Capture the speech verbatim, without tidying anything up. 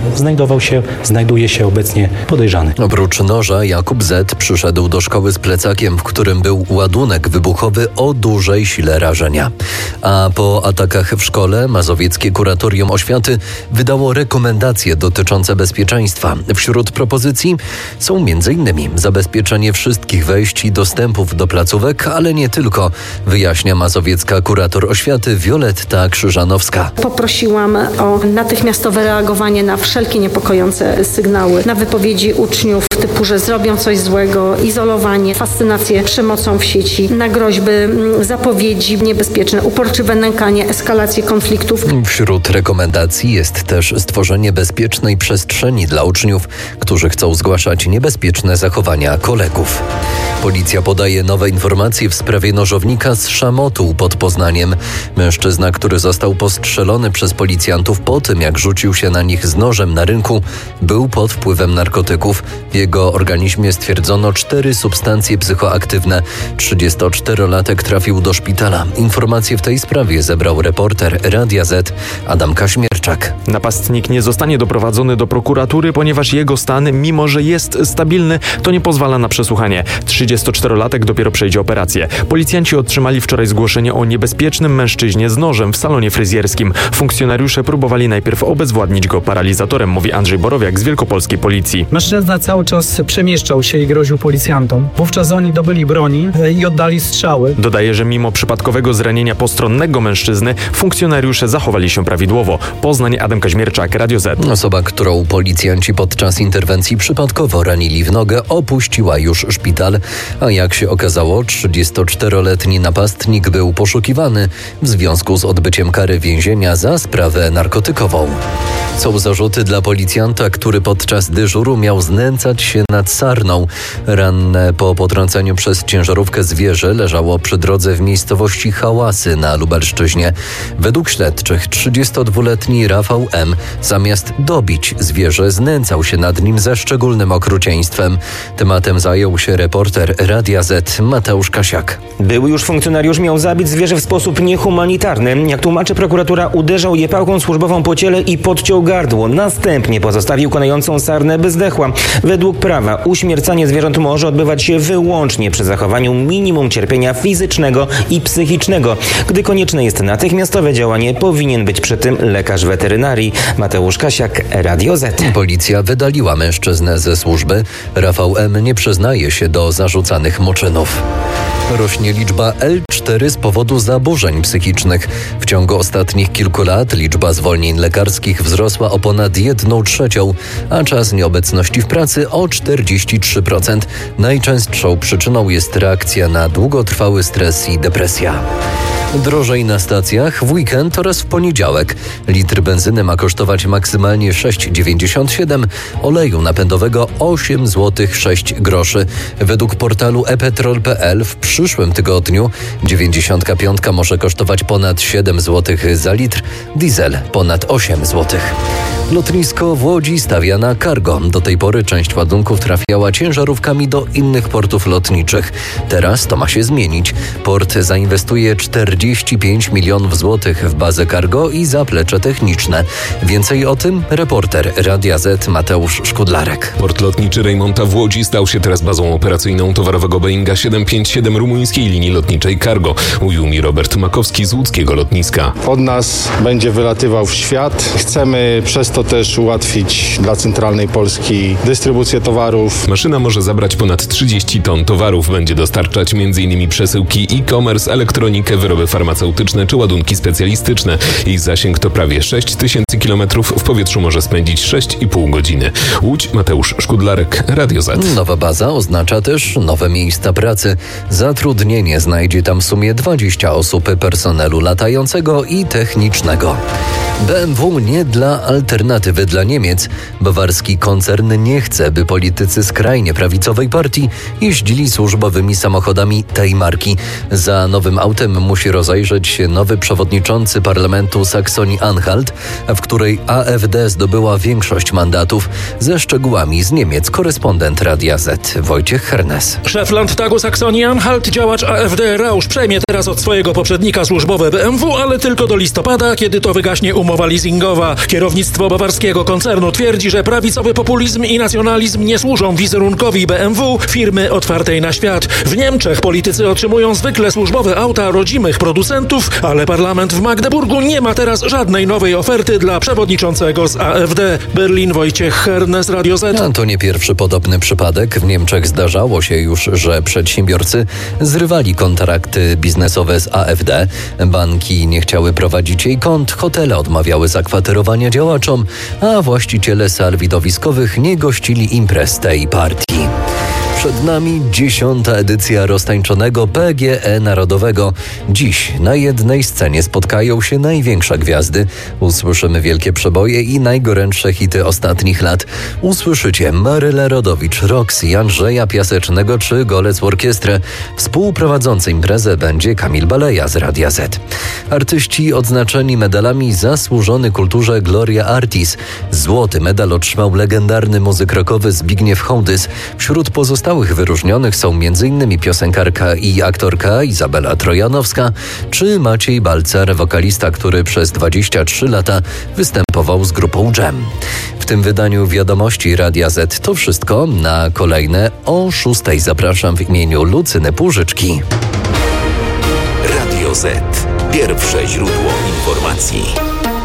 znajdował się, znajduje się obecnie podejrzany. Oprócz noża Jakub Z. przyszedł do szkoły z plecakiem, w którym był ładunek wybuchowy o dużej sile rażenia. A po atakach w szkole Mazowieckie Kuratorium Oświaty wydało rekomendacje dotyczące bezpieczeństwa. Wśród propozycji są między innymi zabezpieczenie wszystkich wejść i dostępów do placówek, ale nie tylko, wyjaśnia mazowiecka kurator oświaty Wioletta Krzyżanowska. Poprosiłam o natychmiastowe reagowanie na wszelkie niepokojące sygnały, na wypowiedzi uczniów typu, że zrobią coś złego, izolowanie, fascynację przemocą w sieci, na groźby, zapowiedzi niebezpieczne, uporczywe nękanie, eskalację konfliktów. Wśród rekomendacji jest też stworzenie bezpiecznej przestrzeni dla uczniów, którzy chcą zgłaszać niebezpieczne zachowania kolegów. Policja podaje nowe informacje w sprawie nożownika z Szamotuł pod Poznaniem. Mężczyzna, który został postrzelony przez policjantów po tym, jak rzucił się na nich z nożem na rynku, był pod wpływem narkotyków. W jego organizmie stwierdzono cztery substancje psychoaktywne. trzydziestoczterolatek trafił do szpitala. Informacje w tej sprawie zebrał reporter Radia Z Adam Kaśmierczak. Napastnik nie zostanie doprowadzony do prokuratury, ponieważ jego stan, mimo że jest stabilny, to nie pozwala na przesłuchanie. trzydziestoczterolatek dopiero przejdzie operację. Policjanci otrzymali wczoraj zgłoszenie o niebezpiecznym mężczyźnie z nożem w salonie fryzjerskim. Funkcjonariusze próbowali najpierw obezwładnić go paralizatorem, mówi Andrzej Borowiak z Wielkopolskiej Policji. Mężczyzna cały czas przemieszczał się i groził policjantom. Wówczas oni dobyli broni i oddali strzały. Dodaje, że mimo przypadkowego zranienia postronnego mężczyzny, funkcjonariusze zachowali się prawidłowo. Poznań, Adam Kaźmierczak, Radio Z. Osoba, którą policjanci podczas interwencji przypadkowo ranili w nogę, opuściła już szpital, a jak się okazało, trzydziestoczteroletni napastnik był poszukiwany w związku z odbyciem kary więzienia za sprawę narkotykową. Są zarzuty dla policjanta, który podczas dyżuru miał znęcać się nad sarną. Ranne po potrąceniu przez ciężarówkę zwierzę leżało przy drodze w miejscowości Hałasy na Lubelszczyźnie. Według śledczych trzydziestodwuletni Rafał M. zamiast dobić zwierzę, znęcał się nad nim ze szczególnym okrucieństwem. Tematem zajął się reporter Radia Z Mateusz Kasiak. Były już funkcjonariusz miał zabić zwierzę w sposób niehumanitarny. Jak tłumaczy prokuratura, uderzał je pałką służbową po ciele i podciął gardło. Następnie pozostawił konającą sarnę, by zdechła. Według prawa uśmiercanie zwierząt może odbywać się wyłącznie przy zachowaniu minimum cierpienia fizycznego i psychicznego. Gdy konieczne jest natychmiastowe działanie, powinien być przy tym lekarz weterynarii. Mateusz Kasiak, Radio Z. Policja wydaliła mężczyznę ze służby. Rafał M. nie przyznaje się do zarzucanych mu czynów. Rośnie liczba L cztery z powodu zaburzeń psychicznych. W ciągu ostatnich kilku lat liczba zwolnień lekarskich wzrosła o ponad jedną trzecią, a czas nieobecności w pracy o czterdzieści trzy procent. Najczęstszą przyczyną jest reakcja na długotrwały stres i depresja. Drożej na stacjach w weekend oraz w poniedziałek. Litr benzyny ma kosztować maksymalnie sześć dziewięćdziesiąt siedem, oleju napędowego osiem złotych sześć groszy. Według portalu e petrol kropka p l w przyszłym tygodniu dziewięćdziesiątka piątka może kosztować ponad siedem złotych za litr, diesel ponad osiem złotych. Lotnisko w Łodzi stawia na cargo. Do tej pory część ładunków trafiała ciężarówkami do innych portów lotniczych. Teraz to ma się zmienić. Port zainwestuje czterdzieści pięć milionów złotych w bazę cargo i zaplecze techniczne. Więcej o tym reporter Radia Z Mateusz Szkudlarek. Port lotniczy Rejmonta w Łodzi stał się teraz bazą operacyjną towarowego Boeinga siedem pięć siedem rumuńskiej linii lotniczej Cargo, mówił mi Robert Makowski z łódzkiego lotniska. Od nas będzie wylatywał w świat. Chcemy przez to też ułatwić dla centralnej Polski dystrybucję towarów. Maszyna może zabrać ponad trzydzieści ton towarów. Będzie dostarczać m.in. przesyłki e-commerce, elektronikę, wyroby farmaceutyczne czy ładunki specjalistyczne. Jej zasięg to prawie sześć tysięcy kilometrów. W powietrzu może spędzić sześć i pół godziny. Łódź, Mateusz Szkudlarek, Radio Z. Nowa baza oznacza też nowe miejsca pracy. Zatrudnienie znajdzie tam w sumie dwadzieścia osób personelu latającego i technicznego. B M W nie dla alternatywy dla Niemiec. Bawarski koncern nie chce, by politycy skrajnie prawicowej partii jeździli służbowymi samochodami tej marki. Za nowym autem musi rozejrzeć się nowy przewodniczący parlamentu Saksonii-Anhalt, w której A F D zdobyła większość mandatów. Ze szczegółami z Niemiec korespondent Radia Z Wojciech Hernes. Szef Landtagu Saksonii-Anhalt, działacz A F D Rausch, przejmie teraz od swojego poprzednika służbowe B M W, ale tylko do listopada, kiedy to wygaśnie umowa umowa leasingowa. Kierownictwo bawarskiego koncernu twierdzi, że prawicowy populizm i nacjonalizm nie służą wizerunkowi B M W, firmy otwartej na świat. W Niemczech politycy otrzymują zwykle służbowe auta rodzimych producentów, ale parlament w Magdeburgu nie ma teraz żadnej nowej oferty dla przewodniczącego z A F D. Berlin, Wojciech Hernes, Radio Z. A to nie pierwszy podobny przypadek. W Niemczech zdarzało się już, że przedsiębiorcy zrywali kontrakty biznesowe z A F D. Banki nie chciały prowadzić jej kont, hotele odmawiały zakwaterowania działaczom, a właściciele sal widowiskowych nie gościli imprez tej partii. Przed nami dziesiąta edycja roztańczonego P G E Narodowego. Dziś na jednej scenie spotkają się największe gwiazdy. Usłyszymy wielkie przeboje i najgorętsze hity ostatnich lat. Usłyszycie Marylę Rodowicz, Roxy, Andrzeja Piasecznego czy Golec Orkiestrę. Współprowadzący imprezę będzie Kamil Baleja z Radia Z. Artyści odznaczeni medalami Zasłużony kulturze Gloria Artis. Złoty medal otrzymał legendarny muzyk rockowy Zbigniew Hołdys. Wśród pozostałych wyróżnionych są m.in. piosenkarka i aktorka Izabela Trojanowska czy Maciej Balcer, wokalista, który przez dwadzieścia trzy lata występował z grupą Dżem. W tym wydaniu Wiadomości Radia Z to wszystko. Na kolejne o szóstej zapraszam w imieniu Lucyny Płużyczki. Radio Z. Pierwsze źródło informacji.